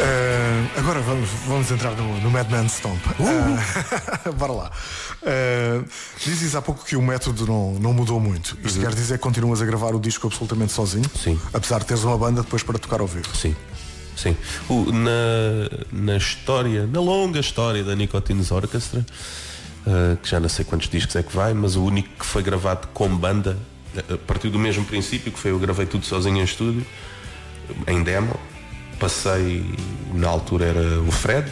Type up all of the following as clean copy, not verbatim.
Agora vamos entrar no Madman Stomp. Bora lá. Dizes há pouco que o método não mudou muito. Isto quer dizer que continuas a gravar o disco absolutamente sozinho? Sim. Apesar de teres uma banda depois para tocar ao vivo? Sim. Sim. Na longa história da Nicotines Orchestra, que já não sei quantos discos é que vai, mas o único que foi gravado com banda, a partir do mesmo princípio, que foi eu gravei tudo sozinho em estúdio, em demo. Passei, na altura era o Fred,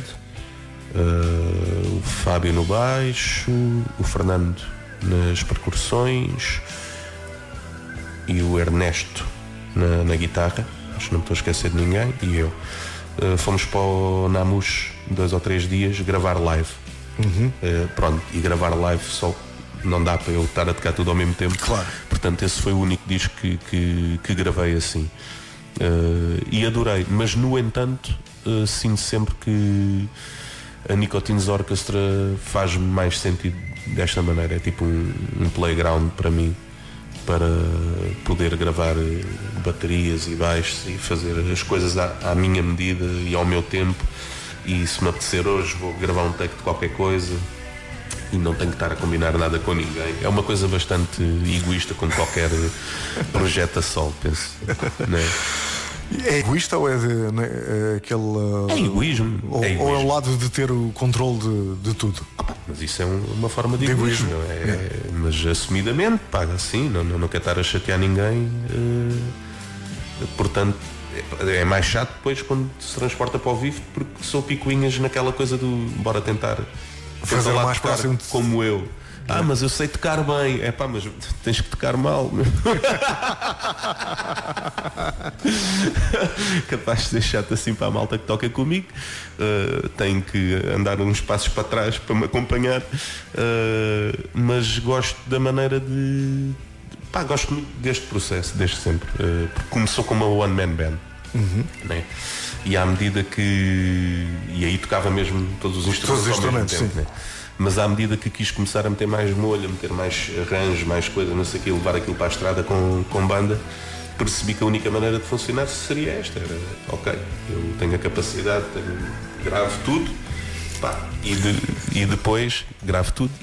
o Fábio no baixo, o Fernando nas percussões e o Ernesto na guitarra, acho que não me estou a esquecer de ninguém, e eu. Fomos para o Namus 2 ou 3 dias gravar live. Pronto, e gravar live só não dá para eu estar a tocar tudo ao mesmo tempo. Claro. Portanto, esse foi o único disco que gravei assim. E adorei, mas no entanto sinto sempre que a Nicotines Orchestra faz-me mais sentido desta maneira. É tipo um playground para mim, para poder gravar baterias e baixos e fazer as coisas à minha medida e ao meu tempo. E se me apetecer hoje vou gravar um take de qualquer coisa e não tenho que estar a combinar nada com ninguém. É uma coisa bastante egoísta, como qualquer projeto a solo, penso, não é? É egoísta ou é aquele... É egoísmo. Ou é o lado de ter o controle de tudo? Mas isso é uma forma de egoísmo. Não é? Mas assumidamente, paga assim, não quer estar a chatear ninguém. Portanto, é mais chato depois quando se transporta para o vivo, porque sou picuinhas naquela coisa do bora tentar fazer lá mais tocar próximo como eu. Mas eu sei tocar bem. Mas tens que tocar mal. Capaz de ser chato assim para a malta que toca comigo. Tenho que andar uns passos para trás para me acompanhar. Mas gosto da maneira de... gosto muito deste processo, desde sempre. Porque começou com uma one man band. Né? E à medida que... E aí tocava mesmo todos os instrumentos ao mesmo tempo, né? Mas à medida que quis começar a meter mais molho, a meter mais arranjos, mais coisas, não sei o que, levar aquilo para a estrada com banda, percebi que a única maneira de funcionar seria esta. Era, ok, eu tenho a capacidade, gravo tudo, e depois gravo tudo